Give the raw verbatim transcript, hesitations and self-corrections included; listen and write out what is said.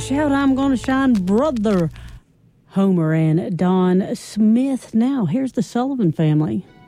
shout, I'm gonna shine, brother Homer and Don Smith. Now, here's the Sullivan Family.